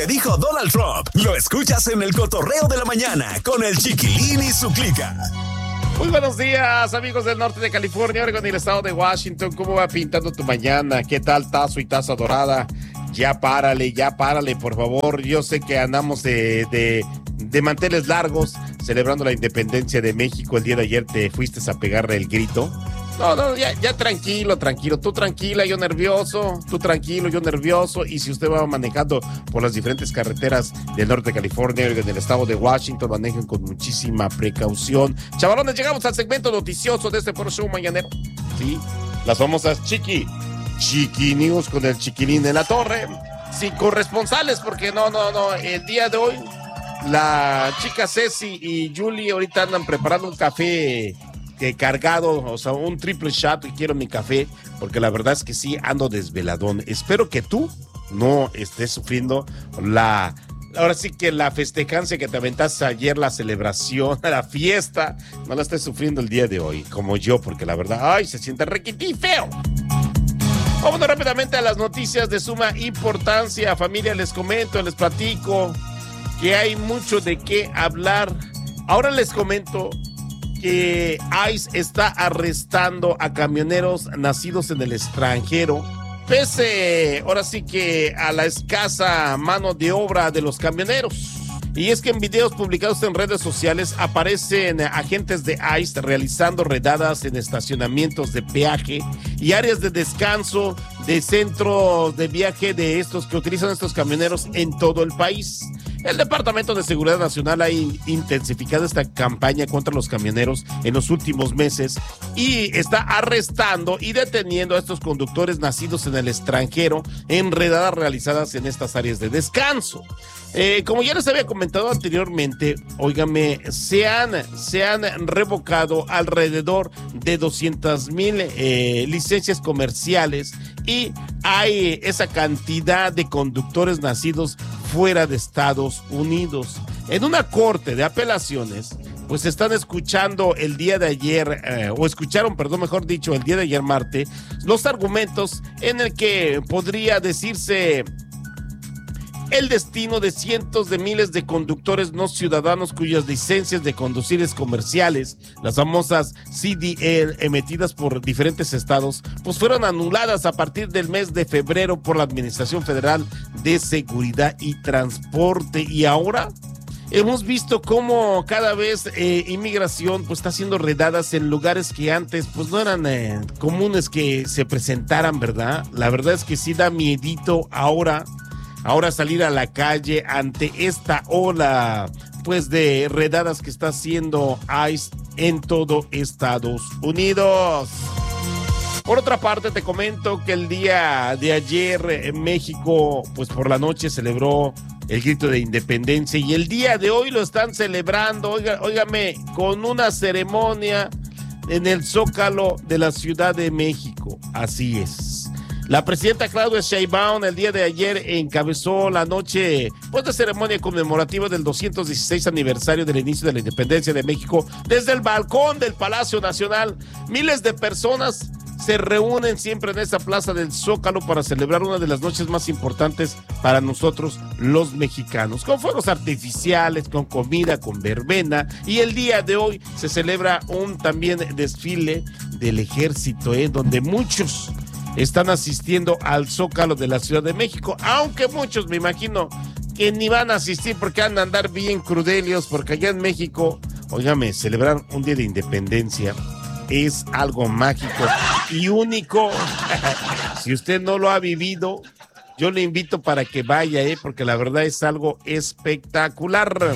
Dijo Donald Trump. Lo escuchas en el Cotorreo de la Mañana con el Chiquilín y su clica. Muy buenos días, amigos del norte de California, Oregon y el estado de Washington. ¿Cómo va pintando tu mañana? ¿Qué tal, tazo y taza dorada? Ya párale, por favor. Yo sé que andamos de manteles largos celebrando la independencia de México. El día de ayer te fuiste a pegarle el grito. No, ya tranquilo. Tú tranquila, yo nervioso. Tú tranquilo, yo nervioso. Y si usted va manejando por las diferentes carreteras del norte de California, del estado de Washington, manejen con muchísima precaución. Chavalones, llegamos al segmento noticioso de este Por Show mañanero. Sí, las famosas Chiqui News con el Chiquilín en la torre. Sí, corresponsales, porque no. El día de hoy, la chica Ceci y Julie ahorita andan preparando un café cargado, o sea, un triple shot, y quiero mi café, porque la verdad es que sí ando desveladón. Espero que tú no estés sufriendo ahora sí que la festejancia que te aventaste ayer, la celebración, la fiesta, no la estés sufriendo el día de hoy, como yo, porque la verdad, se siente requití feo. Vámonos rápidamente a las noticias de suma importancia. Familia, les comento, les platico que hay mucho de qué hablar. Ahora les comento que ICE está arrestando a camioneros nacidos en el extranjero, pese ahora sí que a la escasa mano de obra de los camioneros. Y es que en videos publicados en redes sociales aparecen agentes de ICE realizando redadas en estacionamientos de peaje y áreas de descanso de centros de viaje de estos que utilizan estos camioneros en todo el país. El Departamento de Seguridad Nacional ha intensificado esta campaña contra los camioneros en los últimos meses y está arrestando y deteniendo a estos conductores nacidos en el extranjero en redadas realizadas en estas áreas de descanso. Como ya les había comentado anteriormente, óigame, se han revocado alrededor de 200,000 licencias comerciales y hay esa cantidad de conductores nacidos fuera de Estados Unidos. En una corte de apelaciones, pues están escuchando el día de ayer, mejor dicho, el día de ayer martes, los argumentos en el que podría decirse el destino de cientos de miles de conductores no ciudadanos cuyas licencias de conducir comerciales, las famosas CDL, emitidas por diferentes estados, pues fueron anuladas a partir del mes de febrero por la Administración Federal de Seguridad y Transporte. Y ahora hemos visto cómo cada vez inmigración pues está haciendo redadas en lugares que antes pues no eran comunes que se presentaran, ¿verdad? La verdad es que sí da miedito ahora salir a la calle ante esta ola pues de redadas que está haciendo ICE en todo Estados Unidos. Por otra parte, te comento que el día de ayer en México pues por la noche celebró el grito de independencia y el día de hoy lo están celebrando, óigame, con una ceremonia en el Zócalo de la Ciudad de México. Así es. La presidenta Claudia Sheinbaum el día de ayer encabezó la noche pues, de ceremonia conmemorativa del 216 aniversario del inicio de la independencia de México. Desde el balcón del Palacio Nacional, miles de personas se reúnen siempre en esa plaza del Zócalo para celebrar una de las noches más importantes para nosotros los mexicanos, con fuegos artificiales, con comida, con verbena, y el día de hoy se celebra un también desfile del ejército, donde muchos están asistiendo al Zócalo de la Ciudad de México, aunque muchos me imagino que ni van a asistir porque van a andar bien crudelios, porque allá en México, óigame, celebrar un día de independencia es algo mágico y único. Si usted no lo ha vivido, yo le invito para que vaya, porque la verdad es algo espectacular.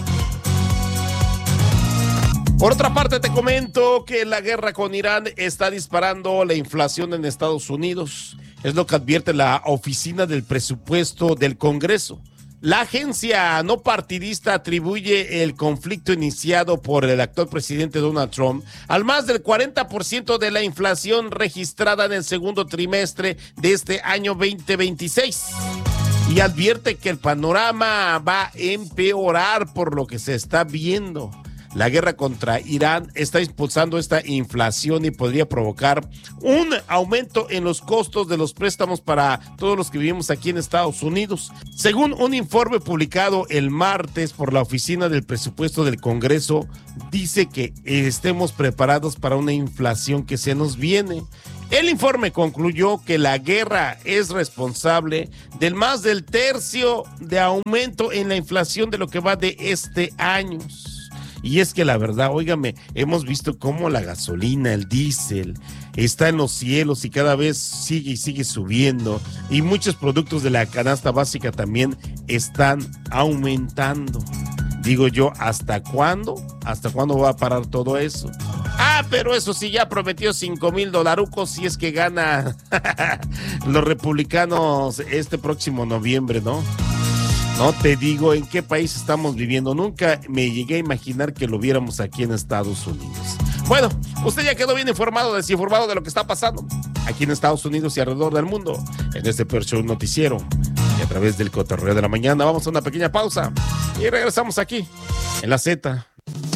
Por otra parte, te comento que la guerra con Irán está disparando la inflación en Estados Unidos. Es lo que advierte la Oficina del Presupuesto del Congreso. La agencia no partidista atribuye el conflicto iniciado por el actual presidente Donald Trump al más del 40% de la inflación registrada en el segundo trimestre de este año 2026. Y advierte que el panorama va a empeorar por lo que se está viendo. La guerra contra Irán está impulsando esta inflación y podría provocar un aumento en los costos de los préstamos para todos los que vivimos aquí en Estados Unidos. Según un informe publicado el martes por la Oficina del Presupuesto del Congreso, dice que estemos preparados para una inflación que se nos viene. El informe concluyó que la guerra es responsable del más del tercio de aumento en la inflación de lo que va de este año. Y es que la verdad, óigame, hemos visto cómo la gasolina, el diésel, está en los cielos y cada vez sigue y sigue subiendo. Y muchos productos de la canasta básica también están aumentando. Digo yo, ¿hasta cuándo? ¿Hasta cuándo va a parar todo eso? Ah, pero eso sí, ya prometió $5,000 si es que gana los republicanos este próximo noviembre, ¿no? No te digo en qué país estamos viviendo. Nunca me llegué a imaginar que lo viéramos aquí en Estados Unidos. Bueno, usted ya quedó bien informado, desinformado de lo que está pasando aquí en Estados Unidos y alrededor del mundo en este Peor Show noticiero y a través del Cotorreo de la Mañana. Vamos a una pequeña pausa y regresamos aquí en la Z.